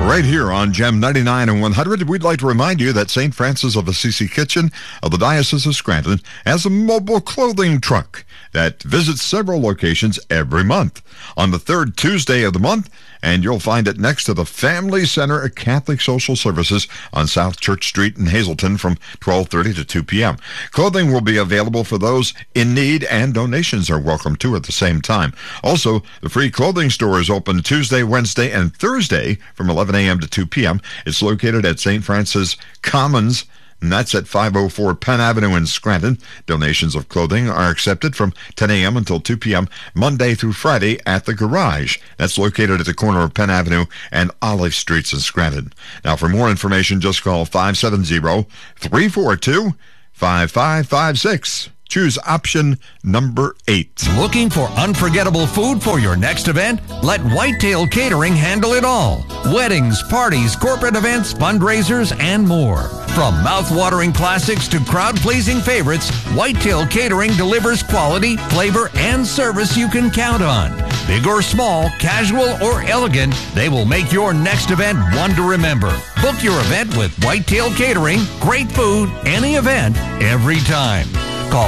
Right here on Gem 99 and 100, we'd like to remind you that St. Francis of Assisi Kitchen of the Diocese of Scranton has a mobile clothing truck that visits several locations every month. On the third Tuesday of the month, and you'll find it next to the Family Center at Catholic Social Services on South Church Street in Hazleton from 12:30 to 2 p.m. Clothing will be available for those in need, and donations are welcome too at the same time. Also, the free clothing store is open Tuesday, Wednesday, and Thursday from 11 a.m. to 2 p.m. It's located at St. Francis Commons, and that's at 504 Penn Avenue in Scranton. Donations of clothing are accepted from 10 a.m. until 2 p.m. Monday through Friday at the Garage. That's located at the corner of Penn Avenue and Olive Streets in Scranton. Now, for more information, just call 570-342-5556. Choose option number 8. Looking for unforgettable food for your next event? Let Whitetail Catering handle it all. Weddings, parties, corporate events, fundraisers, and more. From mouth-watering classics to crowd-pleasing favorites, Whitetail Catering delivers quality, flavor, and service you can count on. Big or small, casual or elegant, they will make your next event one to remember. Book your event with Whitetail Catering. Great food, any event, every time. Call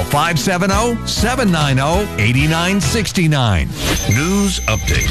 570-790-8969. News update.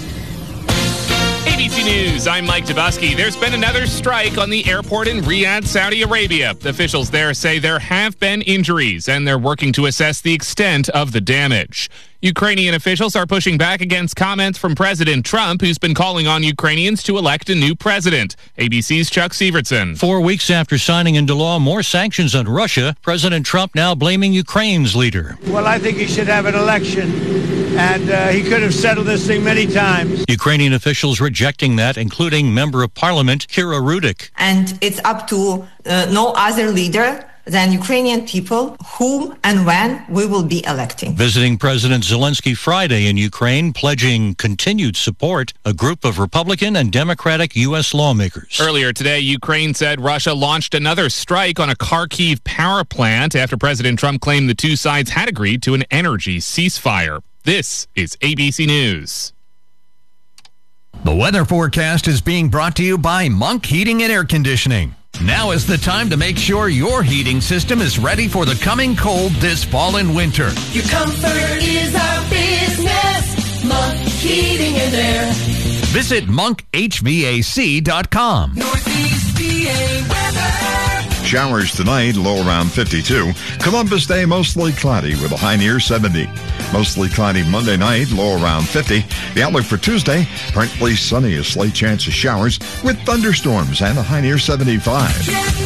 ABC News, I'm Mike Dabusky. There's been another strike on the airport in Riyadh, Saudi Arabia. Officials there say there have been injuries, and they're working to assess the extent of the damage. Ukrainian officials are pushing back against comments from President Trump, who's been calling on Ukrainians to elect a new president. ABC's Chuck Sievertson. 4 weeks after signing into law more sanctions on Russia, President Trump now blaming Ukraine's leader. Well, I think he should have an election, and he could have settled this thing many times. Ukrainian officials rejecting that, including Member of Parliament Kira Rudik. And it's up to no other leader than Ukrainian people whom and when we will be electing. Visiting President Zelensky Friday in Ukraine, pledging continued support, a group of Republican and Democratic U.S. lawmakers. Earlier today, Ukraine said Russia launched another strike on a Kharkiv power plant after President Trump claimed the two sides had agreed to an energy ceasefire. This is ABC News. The weather forecast is being brought to you by Monk Heating and Air Conditioning. Now is the time to make sure your heating system is ready for the coming cold this fall and winter. Your comfort is our business. Monk Heating and Air. Visit monkhvac.com. Northeast PA weather. Showers tonight, low around 52. Columbus Day, mostly cloudy with a high near 70. Mostly cloudy Monday night, low around 50. The outlook for Tuesday, partly sunny, a slight chance of showers with thunderstorms and a high near 75.